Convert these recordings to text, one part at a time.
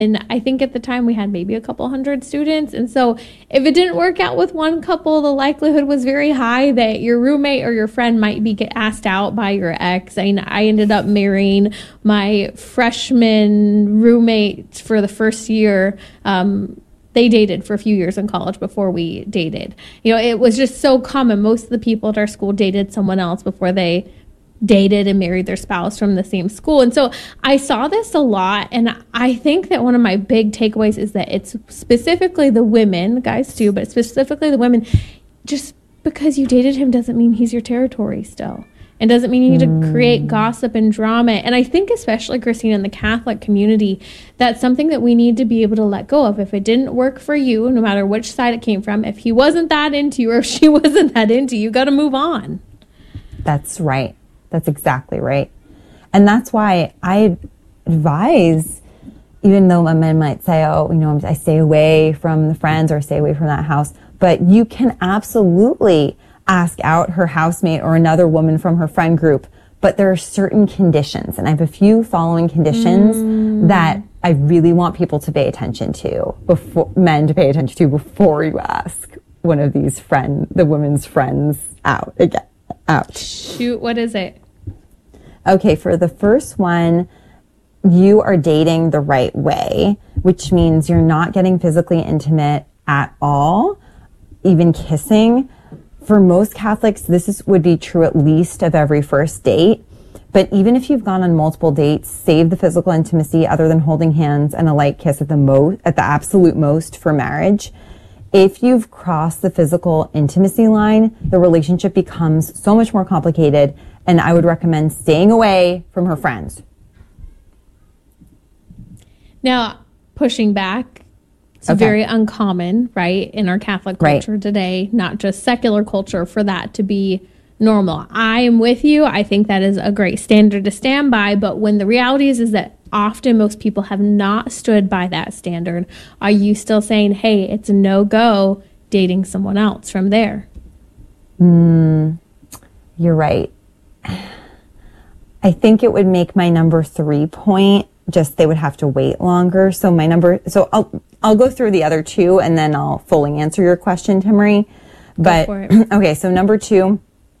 And I think at the time we had maybe a couple hundred students. And so if it didn't work out with one couple, the likelihood was very high that your roommate or your friend might be get asked out by your ex. I ended up marrying my freshman roommate for the first year. They dated for a few years in college before we dated. It was just so common. Most of the people at our school dated someone else before they dated and married their spouse from the same school. And so I saw this a lot. And I think that one of my big takeaways is that it's specifically the women, guys too, but specifically the women, just because you dated him doesn't mean he's your territory still. And doesn't mean you need to create gossip and drama. And I think especially, Christine, in the Catholic community, that's something that we need to be able to let go of. If it didn't work for you, no matter which side it came from, if he wasn't that into you or if she wasn't that into you, got to move on. That's right. That's exactly right. And that's why I advise, even though my men might say, I stay away from the friends or stay away from that house, but you can absolutely ask out her housemate or another woman from her friend group. But there are certain conditions, and I have a few following conditions that I really want people to pay attention to, men to pay attention to before you ask one of these the women's friends out. Shoot, what is it? Okay, for the first one, you are dating the right way, which means you're not getting physically intimate at all, even kissing. For most Catholics, would be true at least of every first date. But even if you've gone on multiple dates, save the physical intimacy other than holding hands and a light kiss at the absolute most for marriage. If you've crossed the physical intimacy line, the relationship becomes so much more complicated, and I would recommend staying away from her friends. Now, pushing back, it's very uncommon, right, in our Catholic culture today, not just secular culture, for that to be normal. I am with you. I think that is a great standard to stand by, but when the reality is that often most people have not stood by that standard, are you still saying, hey, it's a no-go dating someone else from there? You're right. I think it would make my number 3 point, just they would have to wait longer. So I'll go through the other two and then I'll fully answer your question, Timmerie. But okay, so number 2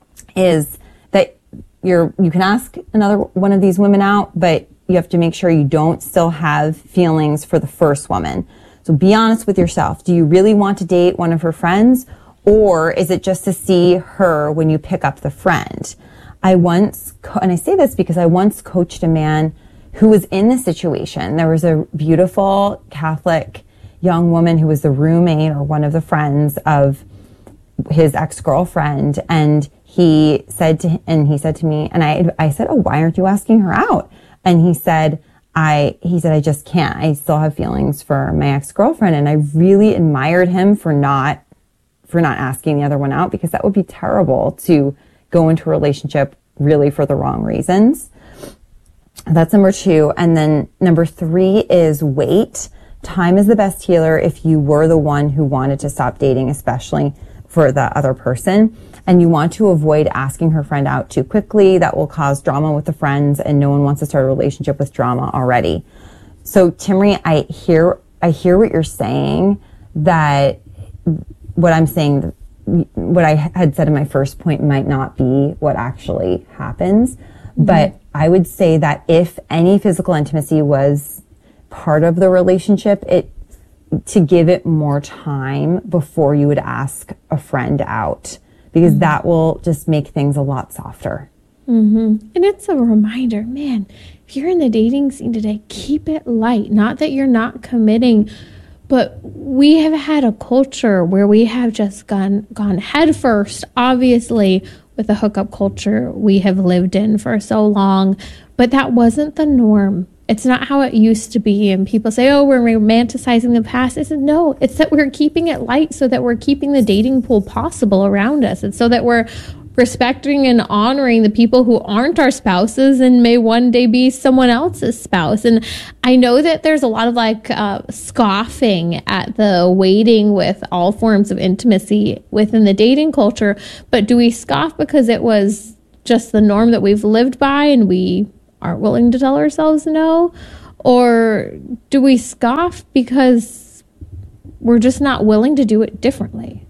is that you can ask another one of these women out, but you have to make sure you don't still have feelings for the first woman. So be honest with yourself. Do you really want to date one of her friends, or is it just to see her when you pick up the friend? And I say this because I once coached a man who was in this situation. There was a beautiful Catholic young woman who was the roommate or one of the friends of his ex-girlfriend, and he said to me, and I said, "Oh, why aren't you asking her out?" And he said, I just can't. I still have feelings for my ex-girlfriend. And I really admired him for not asking the other one out, because that would be terrible to go into a relationship really for the wrong reasons. That's number 2. And then number 3 is wait. Time is the best healer if you were the one who wanted to stop dating, especially for the other person. And you want to avoid asking her friend out too quickly. That will cause drama with the friends, and no one wants to start a relationship with drama already. So, Timmerie, I hear what you're saying, that what I'm saying, what I had said in my first point might not be what actually happens. Mm-hmm. But I would say that if any physical intimacy was part of the relationship, to give it more time before you would ask a friend out, because that will just make things a lot softer. And it's a reminder, man, if you're in the dating scene today, keep it light. Not that you're not committing, but we have had a culture where we have just gone head first, obviously, with the hookup culture we have lived in for so long, but that wasn't the norm. It's not how it used to be. And people say, oh, we're romanticizing the past. I said, no, it's that we're keeping it light so that we're keeping the dating pool possible around us. And so that we're respecting and honoring the people who aren't our spouses and may one day be someone else's spouse. And I know that there's a lot of scoffing at the waiting with all forms of intimacy within the dating culture. But do we scoff because it was just the norm that we've lived by and we aren't willing to tell ourselves no? Or do we scoff because we're just not willing to do it differently?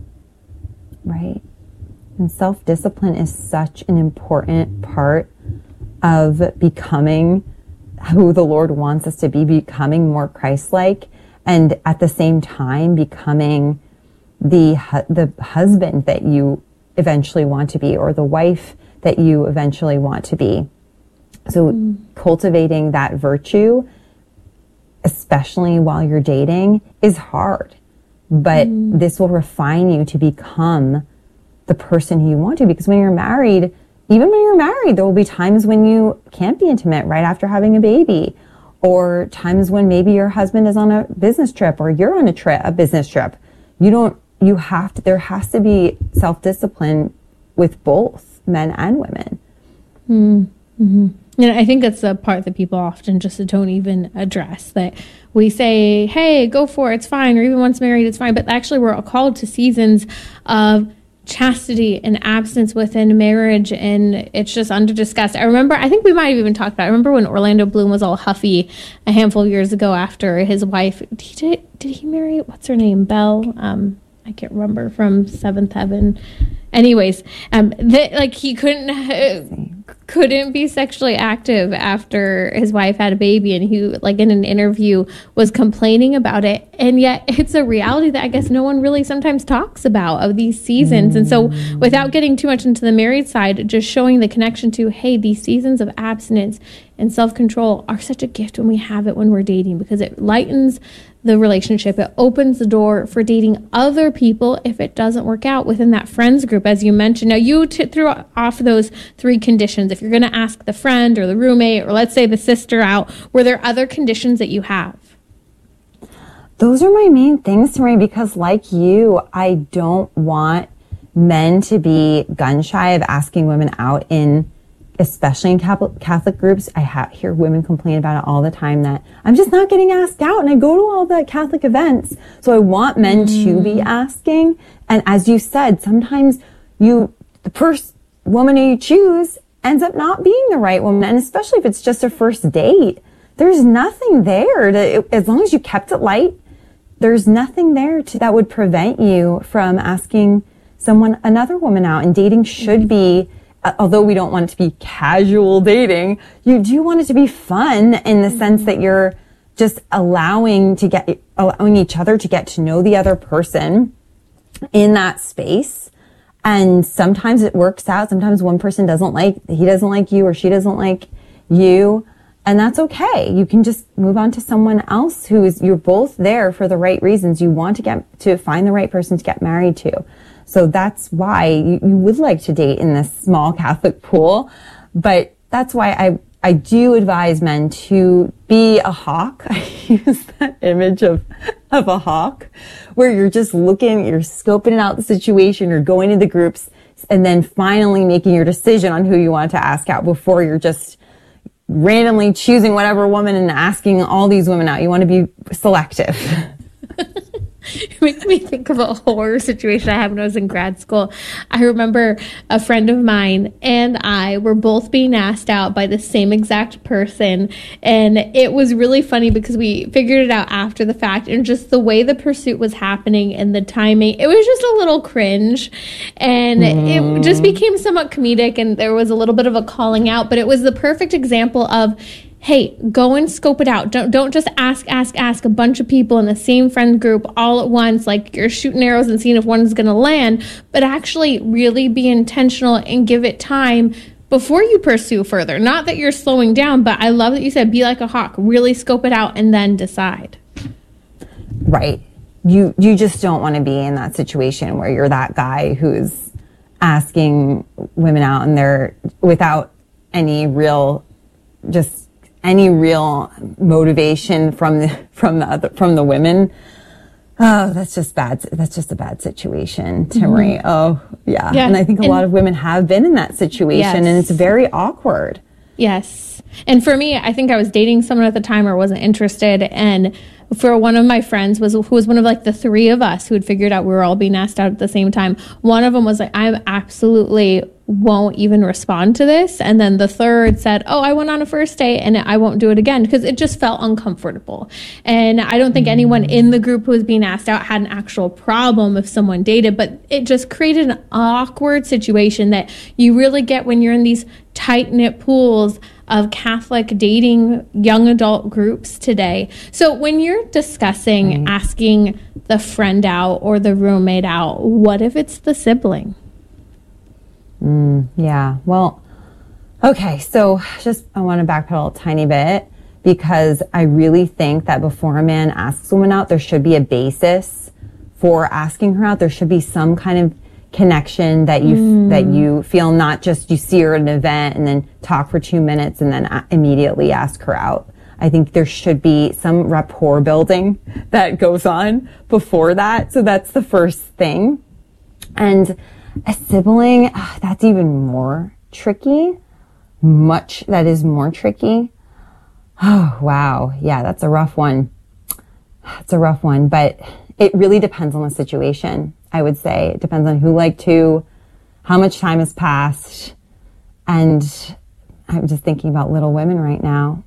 Right. And self-discipline is such an important part of becoming who the Lord wants us to be, becoming more Christ-like, and at the same time becoming the husband that you eventually want to be, or the wife that you eventually want to be. So cultivating that virtue, especially while you're dating, is hard. But this will refine you to become the person you want to. Because when you're married, even when you're married, there will be times when you can't be intimate right after having a baby, or times when maybe your husband is on a business trip, or you're on a business trip. There has to be self-discipline with both men and women. Mm-hmm. And I think that's the part that people often just don't even address, that we say, hey, go for it, it's fine, or even once married, it's fine. But actually we're called to seasons of chastity and abstinence within marriage, and it's just under discussed. I think we might have even talked about it. I remember when Orlando Bloom was all huffy a handful of years ago after his wife, did he marry, what's her name, Belle? I can't remember, from Seventh Heaven. Anyways, he couldn't be sexually active after his wife had a baby, and he, like, in an interview was complaining about it. And yet it's a reality that I guess no one really sometimes talks about, of these seasons. And so without getting too much into the married side, just showing the connection to, hey, these seasons of abstinence and self-control are such a gift when we have it when we're dating, because it lightens the relationship. It opens the door for dating other people if it doesn't work out within that friends group, as you mentioned. Now, you threw off those 3 conditions. If you're going to ask the friend or the roommate, or let's say the sister out, were there other conditions that you have? Those are my main things, Tamari, because like you, I don't want men to be gun shy of asking women out, especially in Catholic groups. I hear women complain about it all the time, that I'm just not getting asked out, and I go to all the Catholic events. So I want men to be asking. And as you said, sometimes the first woman you choose ends up not being the right woman. And especially if it's just a first date, there's nothing there as long as you kept it light, there's nothing there that would prevent you from asking another woman out. And dating should be, although we don't want it to be casual dating, you do want it to be fun, in the sense that you're just allowing each other to get to know the other person in that space. And sometimes it works out. Sometimes one person he doesn't like you, or she doesn't like you. And that's okay. You can just move on to someone else you're both there for the right reasons. You want to find the right person to get married to. So that's why you would like to date in this small Catholic pool. But that's why I do advise men to be a hawk. I use that image of a hawk, where you're just you're scoping out the situation, you're going to the groups, and then finally making your decision on who you want to ask out, before you're just randomly choosing whatever woman and asking all these women out. You want to be selective. It makes me think of a horror situation I had when I was in grad school. I remember a friend of mine and I were both being asked out by the same exact person. And it was really funny because we figured it out after the fact, and just the way the pursuit was happening and the timing, it was just a little cringe. And it just became somewhat comedic, and there was a little bit of a calling out, but it was the perfect example of, hey, go and scope it out. Don't just ask a bunch of people in the same friend group all at once, like you're shooting arrows and seeing if one's going to land, but actually really be intentional and give it time before you pursue further. Not that you're slowing down, but I love that you said be like a hawk, really scope it out and then decide. Right. You just don't want to be in that situation where you're that guy who's asking women out and they're without any real motivation from the women. Oh, that's just bad. That's just a bad situation, Tamari. Oh, yeah. And I think a lot of women have been in that situation, and it's very awkward. Yes. And for me, I think I was dating someone at the time or wasn't interested. And for one of my friends who was one of like the 3 of us who had figured out we were all being asked out at the same time. One of them was like, I'm absolutely won't even respond to this. And then the third said, oh, I went on a first date and I won't do it again because it just felt uncomfortable. And I don't think anyone in the group who was being asked out had an actual problem if someone dated, but it just created an awkward situation that you really get when you're in these tight-knit pools of Catholic dating young adult groups today. So when you're discussing asking the friend out or the roommate out, what if it's the sibling? Yeah. Well, okay. So I want to backpedal a tiny bit because I really think that before a man asks a woman out, there should be a basis for asking her out. There should be some kind of connection that you feel, not just you see her at an event and then talk for 2 minutes and then immediately ask her out. I think there should be some rapport building that goes on before that. So that's the first thing. And a sibling, that's even more tricky. That is more tricky. Oh, wow. Yeah, that's a rough one. It's a rough one, but it really depends on the situation. I would say it depends on who liked who, how much time has passed. And I'm just thinking about Little Women right now.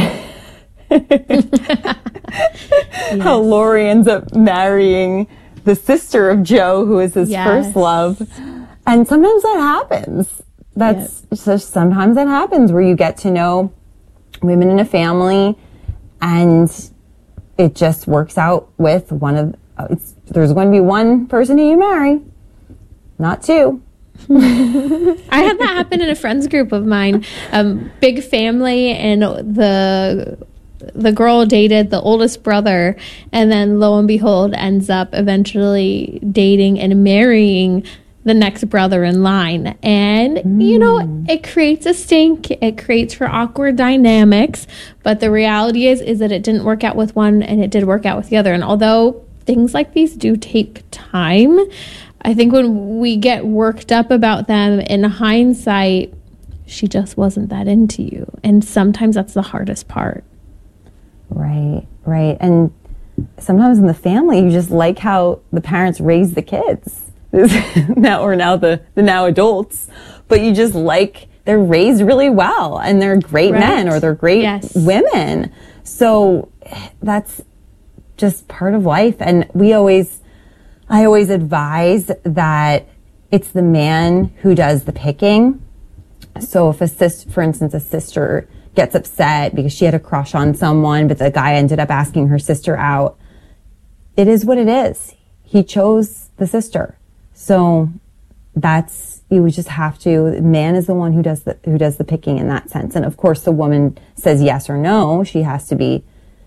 How Laurie ends up marrying the sister of Joe, who is his first love. And sometimes that happens. Sometimes that happens where you get to know women in a family and it just works out with there's going to be one person who you marry, not two. I had that happen in a friends group of mine. Big family, and the girl dated the oldest brother, and then lo and behold ends up eventually dating and marrying the next brother in line. And it creates a stink, it creates for awkward dynamics, but the reality is that it didn't work out with one and it did work out with the other. And although things like these do take time, I think when we get worked up about them, in hindsight, she just wasn't that into you. And sometimes that's the hardest part. Right. And sometimes in the family, you just like how the parents raise the kids. now the now adults, but you just like they're raised really well and they're great men or they're great women. So that's just part of life. And I always advise that it's the man who does the picking. So if for instance, a sister gets upset because she had a crush on someone, but the guy ended up asking her sister out, it is what it is. He chose the sister. So you would just have to, the man is the one who does the picking in that sense. And of course the woman says yes or no. She has to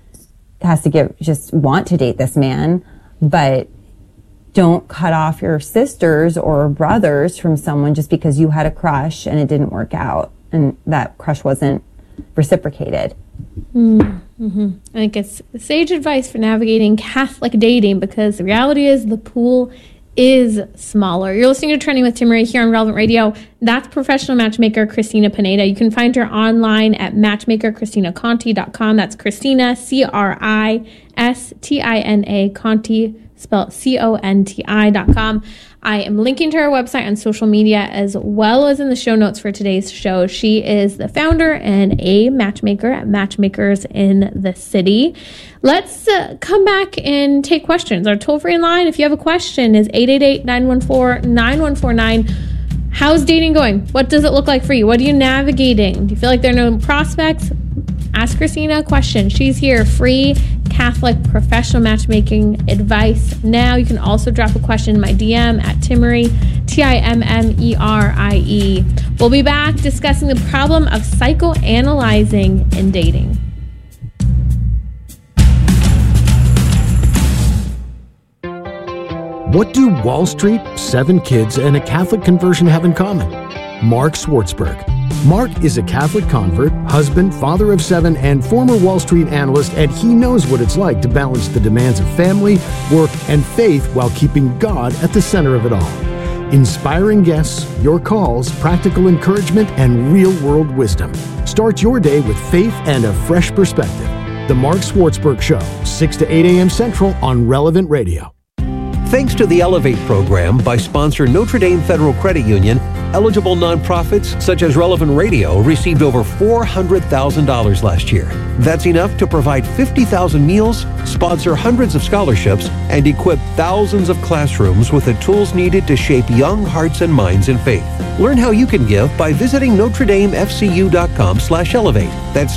want to date this man, but don't cut off your sisters or brothers from someone just because you had a crush and it didn't work out and that crush wasn't reciprocated. Mm-hmm. I think it's sage advice for navigating Catholic dating, because the reality is the pool is smaller. You're listening to Trending with Timmerie here on Relevant Radio. That's professional matchmaker Christina Pineda. You can find her online at matchmakerChristinaConti.com. That's Christina, Christina, Conti, spelled CONTI.com. I am linking to her website on social media as well as in the show notes for today's show. She is the founder and a matchmaker at Matchmakers in the City. Let's come back and take questions. Our toll-free line, if you have a question, is 888-914-9149. How's dating going? What does it look like for you? What are you navigating? Do you feel like there are no prospects? Ask Christina a question. She's here. Free Catholic professional matchmaking advice. Now you can also drop a question in my DM at Timmerie, Timmerie. We'll be back discussing the problem of psychoanalyzing in dating. What do Wall Street, 7 kids, and a Catholic conversion have in common? Mark Swartzberg. Mark is a Catholic convert, husband, father of 7, and former Wall Street analyst, and he knows what it's like to balance the demands of family, work, and faith while keeping God at the center of it all. Inspiring guests, your calls, practical encouragement, and real-world wisdom. Start your day with faith and a fresh perspective. The Mark Swartzberg Show, 6 to 8 a.m. Central on Relevant Radio. Thanks to the Elevate program by sponsor Notre Dame Federal Credit Union, eligible nonprofits such as Relevant Radio received over $400,000 last year. That's enough to provide 50,000 meals, sponsor hundreds of scholarships, and equip thousands of classrooms with the tools needed to shape young hearts and minds in faith. Learn how you can give by visiting NotreDameFCU.com/elevate. That's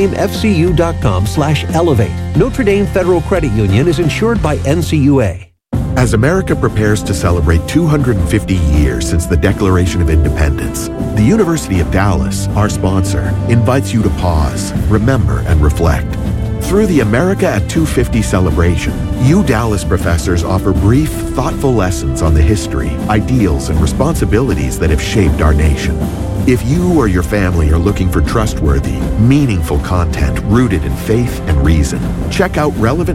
NotreDameFCU.com/elevate. Notre Dame Federal Credit Union is insured by NCUA. As America prepares to celebrate 250 years since the Declaration of Independence, the University of Dallas, our sponsor, invites you to pause, remember, and reflect. Through the America at 250 celebration, Dallas professors offer brief, thoughtful lessons on the history, ideals, and responsibilities that have shaped our nation. If you or your family are looking for trustworthy, meaningful content rooted in faith and reason, check out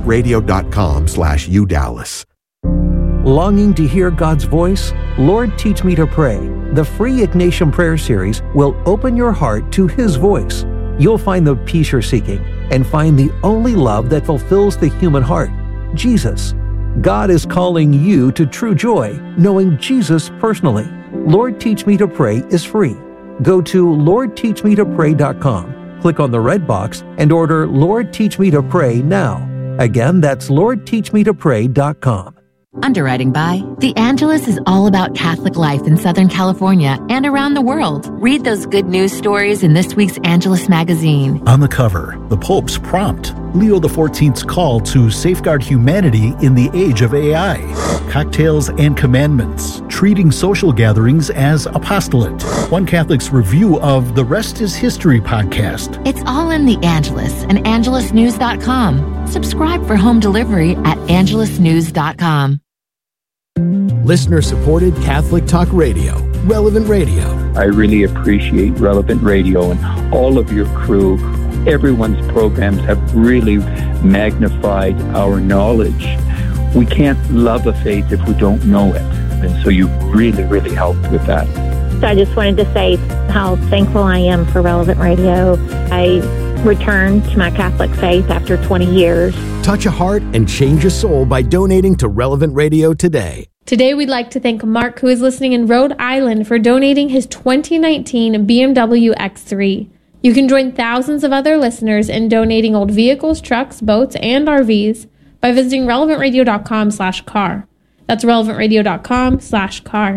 relevantradio.com/UDallas. Longing to hear God's voice? Lord, Teach Me to Pray. The free Ignatian Prayer Series will open your heart to His voice. You'll find the peace you're seeking and find the only love that fulfills the human heart, Jesus. God is calling you to true joy, knowing Jesus personally. Lord, Teach Me to Pray is free. Go to LordTeachMeToPray.com, click on the red box, and order Lord, Teach Me to Pray now. Again, that's LordTeachMeToPray.com. Underwriting by The Angelus is all about Catholic life in Southern California and around the world. Read those good news stories in this week's Angelus magazine. On the cover, the Pope's prompt, Leo XIV's call to safeguard humanity in the age of AI. Cocktails and Commandments, treating social gatherings as apostolate. One Catholic's review of the Rest is History podcast. It's all in The Angelus and AngelusNews.com. Subscribe for home delivery at AngelusNews.com. Listener-supported Catholic Talk Radio, Relevant Radio. I really appreciate Relevant Radio and all of your crew. Everyone's programs have really magnified our knowledge. We can't love a faith if we don't know it. And so you really, really helped with that. So I just wanted to say how thankful I am for Relevant Radio. I returned to my Catholic faith after 20 years. Touch a heart and change a soul by donating to Relevant Radio today. Today, we'd like to thank Mark, who is listening in Rhode Island, for donating his 2019 BMW X3. You can join thousands of other listeners in donating old vehicles, trucks, boats, and RVs by visiting relevantradio.com/car. That's relevantradio.com/car.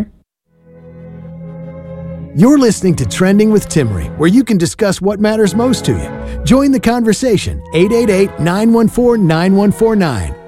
You're listening to Trending with Timmerie, where you can discuss what matters most to you. Join the conversation, 888-914-9149.